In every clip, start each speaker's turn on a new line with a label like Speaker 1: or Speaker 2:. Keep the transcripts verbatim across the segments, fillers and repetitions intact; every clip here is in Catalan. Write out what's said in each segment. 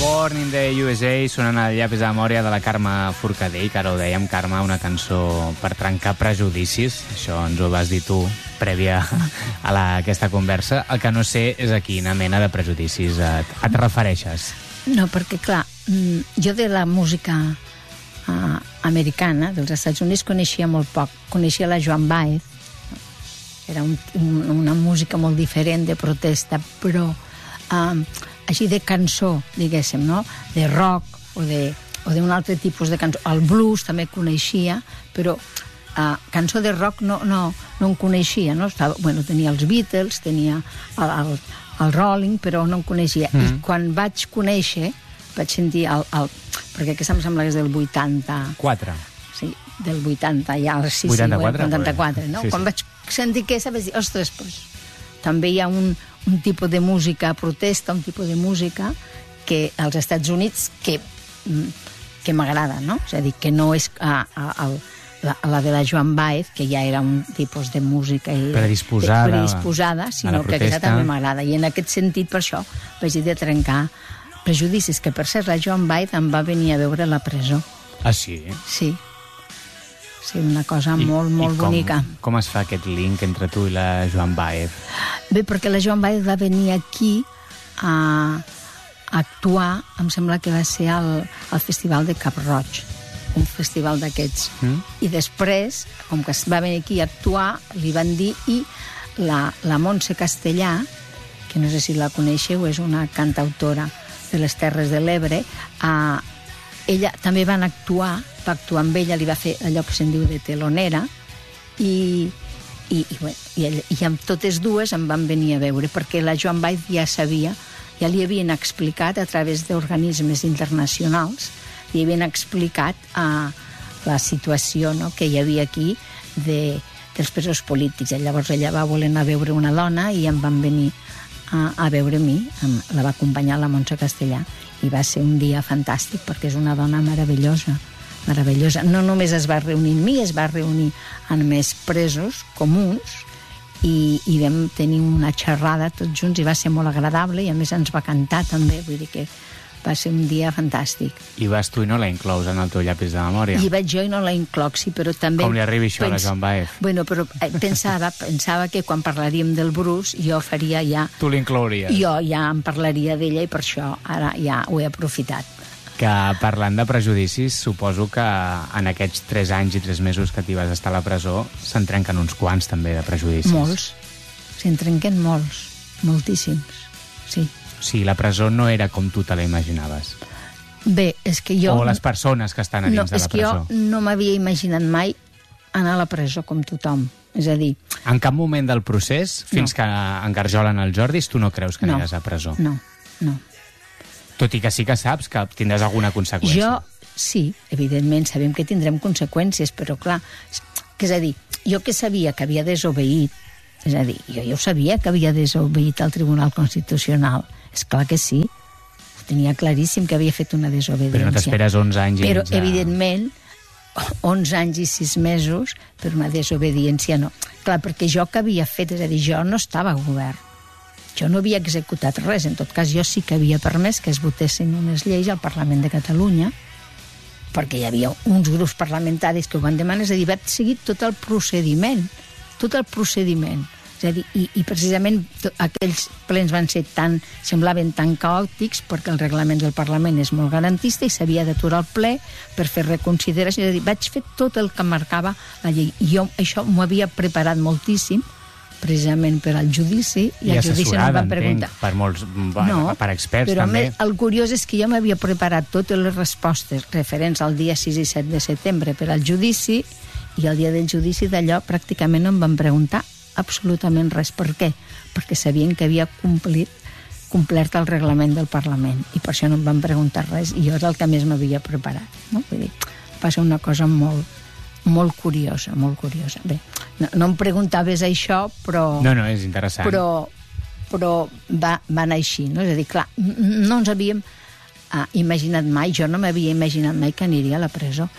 Speaker 1: Born in the U S A, sonant el llapis de memòria de la Carme Forcadell, que ara ho dèiem, Carme, una cançó per trencar prejudicis. Això ens ho vas dir tu, prèvia a la, aquesta conversa. El que no sé és a quina mena de prejudicis et, et refereixes.
Speaker 2: No, perquè, clar, jo de la música uh, americana dels Estats Units coneixia molt poc. Coneixia la Joan Baez. Era un, un, una música molt diferent de protesta, però um, així de cançó, diguéssim, no? De rock o de o d'un altre tipus de cançó. El blues també coneixia, però uh, cançó de rock no, no, no en coneixia, no? Estava, bueno, tenia els Beatles, tenia el, el, el Rolling, però no en coneixia. Mm. I quan vaig conèixer, vaig sentir el... el perquè aquesta em sembla que és del vuitanta-quatre. Sí, del vuitanta, ja, sí,
Speaker 1: vuitanta-quatre,
Speaker 2: sí, vuitanta-quatre, no?
Speaker 1: Sí,
Speaker 2: quan
Speaker 1: sí.
Speaker 2: vaig sentir aquesta, vaig dir, ostres, pues, també hi ha un, un tipus de música protesta, un tipus de música que als Estats Units que, que m'agrada, no? És a dir, que no és a, a, a, la, la de la Joan Baez, que ja era un tipus de música i,
Speaker 1: predisposada,
Speaker 2: de, predisposada, sinó que aquesta també m'agrada. I en aquest sentit, per això, vaig dir de trencar prejudicis, que per cert, la Joan Baez em va venir a veure a la presó.
Speaker 1: Ah, sí?
Speaker 2: Sí. Sí, una cosa I, molt, molt
Speaker 1: i com,
Speaker 2: bonica.
Speaker 1: Com es fa aquest link entre tu i la Joan Baez?
Speaker 2: Bé, perquè la Joan Baez va venir aquí a, a actuar, em sembla que va ser al, al Festival de Cap Roig, un festival d'aquests. Mm? I després, com que va venir aquí a actuar, li van dir, i la, la Montse Castellà, que no sé si la coneixeu, és una cantautora de les Terres de l'Ebre, a ella també van actuar, va actuar amb ella, li va fer allò que se'n diu de telonera, i, i, i, bueno, i, ella, i amb totes dues em van venir a veure, perquè la Joan Baez ja sabia, ja li havien explicat a través d'organismes internacionals, li havien explicat uh, la situació, no?, que hi havia aquí de, dels presos polítics. I llavors ella va voler anar a veure una dona i em van venir a, a veure a mi, la va acompanyar la Montse Castellà, i va ser un dia fantàstic perquè és una dona meravellosa, meravellosa. No només es va reunir amb mi, es va reunir amb més presos comuns i, i vam tenir una xerrada tots junts i va ser molt agradable i a més ens va cantar també, vull dir que va ser un dia fantàstic.
Speaker 1: I vas tu i no la inclous en el teu llapis de memòria?
Speaker 2: I vaig jo i no la incloc, sí, però també...
Speaker 1: Com li arribi això pens... a la Joan Baez?
Speaker 2: Bueno, però pensava, pensava que quan parlaríem del Bruce jo faria ja...
Speaker 1: Tu l'inclouries?
Speaker 2: Jo ja em parlaria d'ella i per això ara ja ho he aprofitat.
Speaker 1: Que parlant de prejudicis, suposo que en aquests tres anys i tres mesos que t'hi vas estar a la presó se'n trenquen uns quants també de prejudicis.
Speaker 2: Molts. Se'n trenquen molts. Moltíssims. Sí.
Speaker 1: O sigui, la presó no era com tu te la imaginaves.
Speaker 2: Bé, és que jo...
Speaker 1: O les persones que estan a dins
Speaker 2: no,
Speaker 1: de la presó.
Speaker 2: És que jo no m'havia imaginat mai anar a la presó com tothom. És a dir...
Speaker 1: En cap moment del procés, fins no. que engarjolen el Jordis, tu no creus que
Speaker 2: no.
Speaker 1: aniràs a presó?
Speaker 2: No, no.
Speaker 1: Tot i que sí que saps que tindràs alguna conseqüència.
Speaker 2: Jo, sí, evidentment, sabem que tindrem conseqüències, però clar, que és a dir, jo que sabia que havia desobeït, és a dir, jo, jo sabia que havia desobeït al Tribunal Constitucional, és clar que sí, ho tenia claríssim que havia fet una desobediència.
Speaker 1: Però no t'esperes onze anys i
Speaker 2: Però,
Speaker 1: a...
Speaker 2: evidentment, onze anys i sis mesos per una desobediència no. Clar, perquè jo que havia fet, és a dir, jo no estava al govern. Jo no havia executat res. En tot cas, jo sí que havia permès que es votessin unes lleis al Parlament de Catalunya, perquè hi havia uns grups parlamentaris que ho van demanar, és a dir, va seguir tot el procediment, tot el procediment. És a dir, i, i precisament aquells plens van ser tan, semblaven tan caòtics perquè el reglament del Parlament és molt garantista i s'havia d'aturar el ple per fer reconsideració. És a dir, vaig fer tot el que marcava la llei. I jo això m'ho havia preparat moltíssim, precisament per al judici, i,
Speaker 1: I
Speaker 2: al judici no em van preguntar.
Speaker 1: Per molts, no, per experts
Speaker 2: però
Speaker 1: també.
Speaker 2: Però el curiós és que jo m'havia preparat totes les respostes referents al dia sis i set de setembre per al judici, i el dia del judici d'allò pràcticament no em van preguntar absolutament res. Per què? Perquè sabien que havia complit, complert el reglament del Parlament, i per això no em van preguntar res, i jo era el que més m'havia preparat. No? Vull dir, va ser una cosa molt, molt curiosa, molt curiosa. Bé, no, no em preguntaves això, però...
Speaker 1: No, no, és interessant.
Speaker 2: Però, però va, va anar així, no? És a dir, clar, no ens havíem ah, imaginat mai, jo no m'havia imaginat mai que aniria a la presó.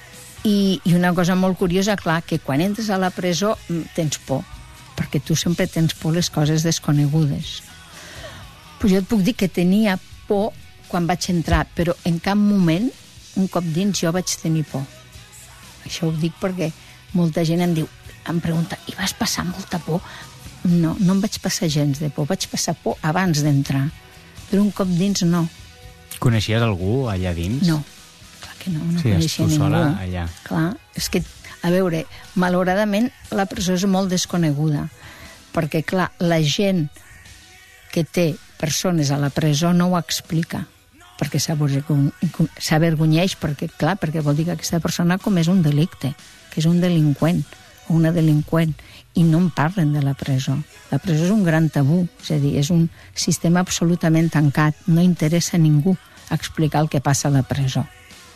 Speaker 2: I, I una cosa molt curiosa, clar, que quan entres a la presó tens por, perquè tu sempre tens por les coses desconegudes. Pues jo et puc dir que tenia por quan vaig entrar, però en cap moment, un cop dins, jo vaig tenir por. Això ho dic perquè molta gent em diu, em pregunta, i vas passar molta por? No, no em vaig passar gens de por, vaig passar por abans d'entrar, però un cop dins no.
Speaker 1: Coneixies algú allà dins?
Speaker 2: No, clar que no, no
Speaker 1: sí,
Speaker 2: coneixia ningú.
Speaker 1: Sola allà.
Speaker 2: Clar, és que, a veure, malauradament la presó és molt desconeguda, perquè, clar, la gent que té persones a la presó no ho explica, perquè s'avergonyeix, perquè, clar, perquè vol dir que aquesta persona comès un delicte, que és un delinqüent o una delinqüent, i no en parlen de la presó. La presó és un gran tabú, és a dir, és un sistema absolutament tancat, no interessa a ningú explicar el que passa a la presó.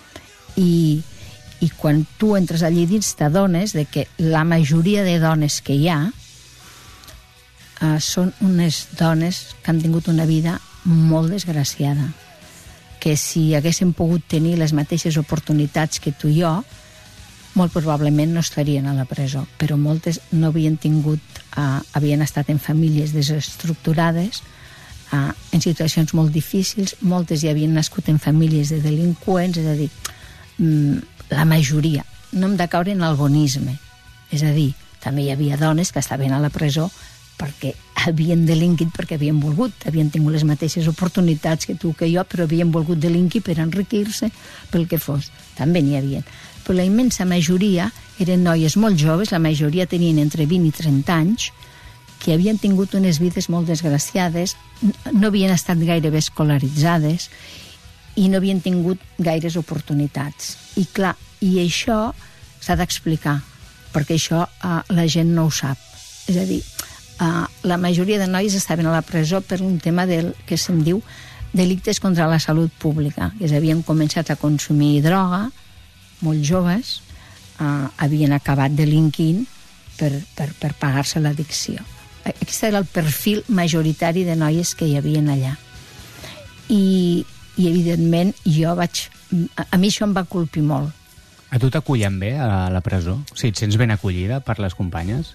Speaker 2: I, i quan tu entres allí dins t'adones de que la majoria de dones que hi ha Uh, són unes dones que han tingut una vida molt desgraciada, que si haguessin pogut tenir les mateixes oportunitats que tu i jo, molt probablement no estarien a la presó, però moltes no havien tingut, uh, havien estat en famílies desestructurades, uh, en situacions molt difícils, moltes hi havien nascut en famílies de delinqüents, és a dir, um, la majoria. No hem de caure en el bonisme, és a dir, també hi havia dones que estaven a la presó perquè havien delinquit, perquè havien volgut, havien tingut les mateixes oportunitats que tu, que jo, però havien volgut delinquir per enriquir-se, pel que fos. També n'hi havia. Però la immensa majoria eren noies molt joves, la majoria tenien entre vint i trenta anys, que havien tingut unes vides molt desgraciades, no havien estat gaire bé escolaritzades i no havien tingut gaires oportunitats. I clar, i això s'ha d'explicar, perquè això eh, la gent no ho sap. És a dir, Uh, la majoria de noies estaven a la presó per un tema del que se'n diu delictes contra la salut pública, que havien començat a consumir droga molt joves, uh, havien acabat delinquint per, per, per pagar-se l'addicció. Aquest era el perfil majoritari de noies que hi havia allà. I, i evidentment jo vaig... A, a mi això em va colpir molt.
Speaker 1: A tu t'acullen bé a la presó? O sigui, et sents ben acollida per les companyes?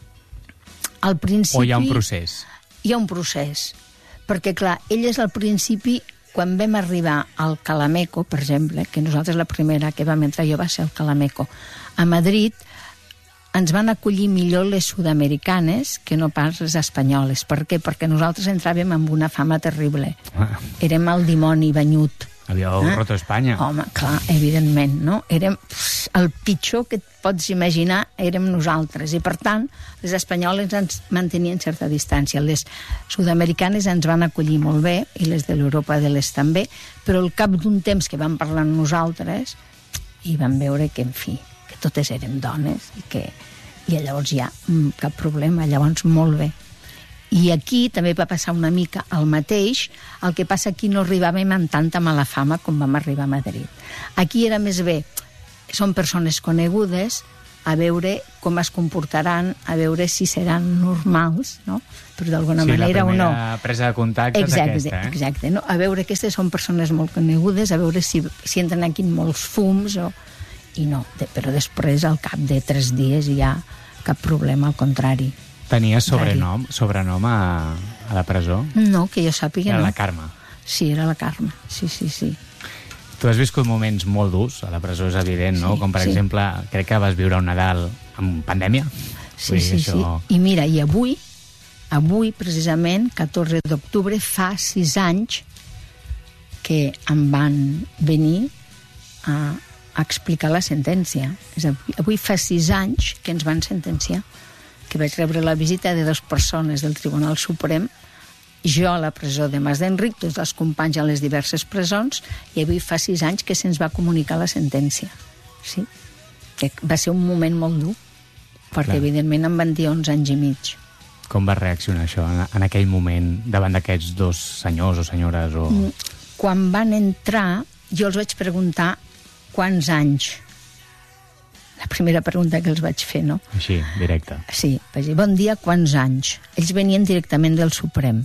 Speaker 2: Al principi...
Speaker 1: O hi ha un procés?
Speaker 2: Hi ha un procés. Perquè, clar, elles al principi, quan vam arribar al Calameco, per exemple, que nosaltres la primera que vam entrar jo va ser al Calameco, a Madrid ens van acollir millor les sud-americanes que no pas les espanyoles. Per què? Perquè nosaltres entràvem amb una fama terrible.
Speaker 1: Ah.
Speaker 2: Érem el dimoni banyut.
Speaker 1: Havíeu eh? roto Espanya.
Speaker 2: Home, clar, evidentment, no? Érem pff, el pitjor que et pots imaginar, érem nosaltres. I, per tant, les espanyoles ens mantenien certa distància. Les sud-americanes ens van acollir molt bé, i les de l'Europa de l'Est també, però al cap d'un temps que vam parlar amb nosaltres, i vam veure que, en fi, que totes érem dones, i que i llavors ja, cap problema, llavors molt bé. I aquí també va passar una mica el mateix, el que passa aquí no arribàvem amb tanta mala fama com vam arribar a Madrid. Aquí era més bé, són persones conegudes, a veure com es comportaran, a veure si seran normals, no? Però d'alguna
Speaker 1: sí,
Speaker 2: manera o no.
Speaker 1: Sí, la primera presa de contacte és aquesta, eh?
Speaker 2: Exacte, no? A veure, aquestes són persones molt conegudes, a veure si, si entren aquí molts fums, o... i no, de, però després, al cap de tres dies, hi ha cap problema, al contrari.
Speaker 1: Tenies sobrenom, sobrenom a, a la presó?
Speaker 2: No, que jo sàpiga,
Speaker 1: era
Speaker 2: no.
Speaker 1: Era la Carme.
Speaker 2: Sí, era la Carme, sí, sí, sí.
Speaker 1: Tu has viscut moments molt durs a la presó, és evident, no?
Speaker 2: Sí,
Speaker 1: Com, per
Speaker 2: sí.
Speaker 1: exemple, crec que vas viure un Nadal amb pandèmia.
Speaker 2: Sí, sí, això... sí. I mira, i avui, avui, precisament, catorze d'octubre, fa sis anys que em van venir a, a explicar la sentència. És avui, avui fa sis anys que ens van sentenciar, que vaig rebre la visita de dues persones del Tribunal Suprem, jo a la presó de Mas d'Enric, tots els companys a les diverses presons, i avui fa sis anys que se'ns va comunicar la sentència. Sí, que va ser un moment molt dur, perquè Clar. evidentment em van dir onze anys i mig.
Speaker 1: Com va reaccionar això en, en aquell moment davant d'aquests dos senyors o senyores? O...
Speaker 2: Quan van entrar, jo els vaig preguntar quants anys. La primera pregunta que els vaig fer, no?
Speaker 1: Així, directe.
Speaker 2: Sí, vaig dir, bon dia, quants anys? Ells venien directament del Suprem.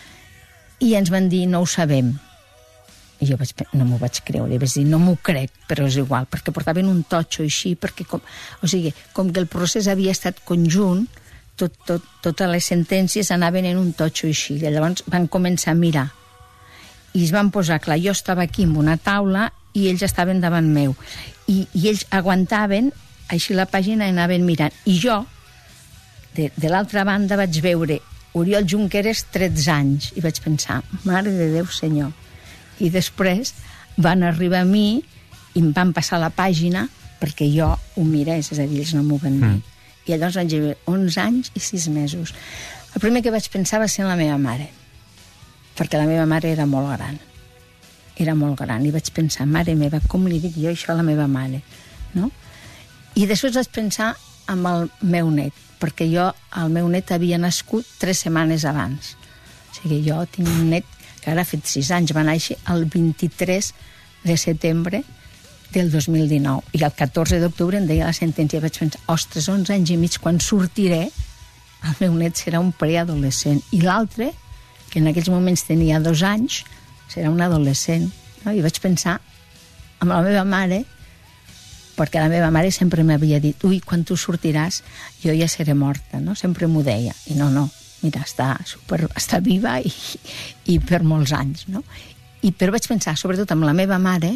Speaker 2: I ens van dir, no ho sabem. I jo vaig, no m'ho vaig creure, vaig dir, no m'ho crec, però és igual, perquè portaven un totxo així, perquè com, o sigui, com que el procés havia estat conjunt, tot, tot, totes les sentències anaven en un totxo així, i llavors van començar a mirar. i es van posar, clar, jo estava aquí amb una taula i ells estaven davant meu. I, i ells aguantaven així la pàgina i anaven mirant. I jo, de, de l'altra banda, vaig veure Oriol Junqueras, tretze anys, i vaig pensar, mare de Déu senyor. I després van arribar a mi i em van passar la pàgina perquè jo ho mirés, és a dir, ells no m'ho van dir. Mm. I llavors vaig veure onze anys i sis mesos. El primer que vaig pensar va ser en la meva mare, perquè la meva mare era molt gran. Era molt gran. I vaig pensar, mare meva, com li dic jo això a la meva mare? No? I després vaig pensar en el meu net, perquè jo, el meu net havia nascut tres setmanes abans. O sigui, jo tinc un net que ara ha fet sis anys, va néixer el vint-i-tres de setembre del dos mil dinou. I el catorze d'octubre em deia la sentència. Vaig pensar, ostres, onze anys i mig, quan sortiré, el meu net serà un preadolescent. I l'altre, que en aquells moments tenia dos anys, serà un adolescent. No? I vaig pensar amb la meva mare, perquè la meva mare sempre m'havia dit, ui, quan tu sortiràs jo ja seré morta, no? Sempre m'ho deia. I no, no, mira, està, super, està viva i, i per molts anys, no? I, però vaig pensar, sobretot amb la meva mare,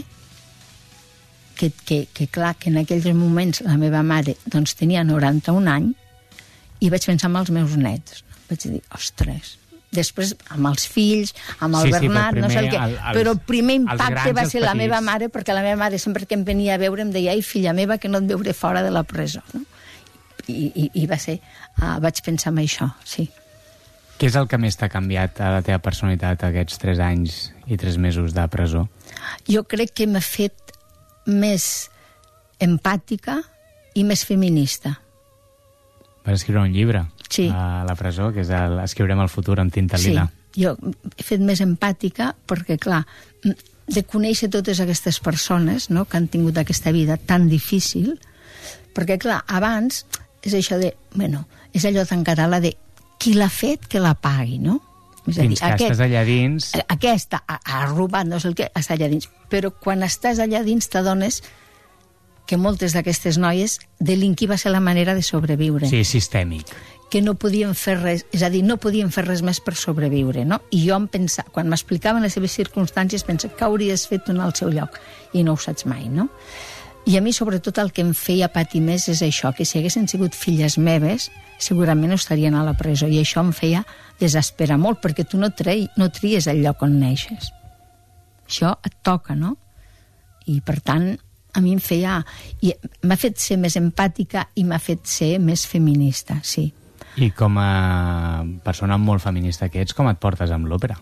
Speaker 2: que, que, que clar, que en aquells moments la meva mare doncs, tenia noranta-un anys, i vaig pensar en els meus nets. No? Vaig dir, ostres... Després, amb els fills, amb el sí, Bernat, sí, primer, no sé el què... El, els, però el primer impacte va ser la meva mare, perquè la meva mare sempre que em venia a veure em deia, ai, filla meva, que no et veuré fora de la presó. No? I, i, i va ser... Uh, vaig pensar en això, sí.
Speaker 1: Què és el que més t'ha canviat a la teva personalitat aquests tres anys i tres mesos de presó?
Speaker 2: Jo crec que m'ha fet més empàtica i més feminista.
Speaker 1: Vas escriure un llibre
Speaker 2: sí.
Speaker 1: a la presó, que és el Escriurem el futur amb tinta lila.
Speaker 2: Sí, jo he fet més empàtica perquè, clar, de conèixer totes aquestes persones, no?, que han tingut aquesta vida tan difícil, perquè, clar, abans és això de, bueno, és allò tan català de qui l'ha fet, que la pagui, no? És
Speaker 1: Fins dir, que aquest, estàs allà dins...
Speaker 2: Aquesta ha, ha robat, no sé el què, està allà dins. Però quan estàs allà dins t'adones que moltes d'aquestes noies delinquir va ser la manera de sobreviure.
Speaker 1: Sí, sistèmic.
Speaker 2: Que no podien fer res, és a dir, no podien fer res més per sobreviure, no? I jo em pensava, quan m'explicaven les seves circumstàncies, pensava que hauries fet un al seu lloc, i no ho saps mai, no? I a mi, sobretot, el que em feia patir més és això, que si haguessin sigut filles meves, segurament no estarien a la presó, i això em feia desesperar molt, perquè tu no, trei, no tries el lloc on neixes. Això et toca, no? I, per tant, a mi em feia... I m'ha fet ser més empàtica i m'ha fet ser més feminista, sí.
Speaker 1: I com a persona molt feminista que ets, com et portes amb l'òpera?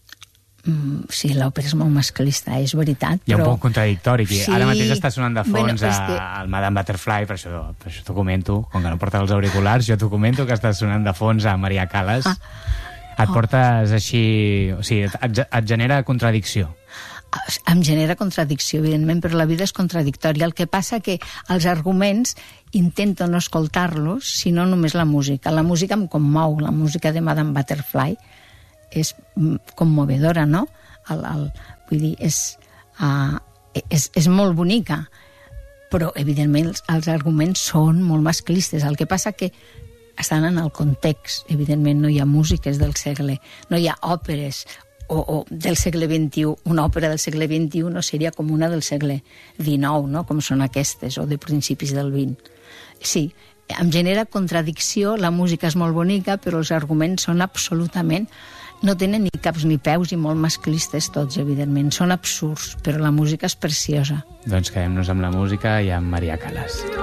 Speaker 2: Mm, sí, l'òpera és molt masclista, és veritat,
Speaker 1: Hi ha
Speaker 2: però...
Speaker 1: un poc contradictori. Sí. Ara mateix està sonant de fons bueno,
Speaker 2: que...
Speaker 1: al Madame Butterfly, per això, per això t'ho comento, com que no portes els auriculars, jo t'ho comento que està sonant de fons a Maria Callas. Ah. Et oh. portes així... O sigui, et, et genera contradicció.
Speaker 2: Em genera contradicció, evidentment, però la vida és contradictòria. El que passa que els arguments intento no escoltar-los, sinó només la música. La música em commou, la música de Madame Butterfly és commovedora, no? El, el, vull dir, és, uh, és, és molt bonica, però, evidentment, els, els arguments són molt masclistes. El que passa que estan en el context. Evidentment, no hi ha músiques del segle, no hi ha òperes, O, o del segle vint-i-u, una òpera del segle vint-i-u no seria com una del segle dinou, no? Com són aquestes, o de principis del vint. Sí, em genera contradicció, la música és molt bonica, però els arguments són absolutament... No tenen ni caps ni peus i molt masclistes tots, evidentment. Són absurds, però la música és preciosa.
Speaker 1: Doncs quedem-nos amb la música i amb Maria Callas.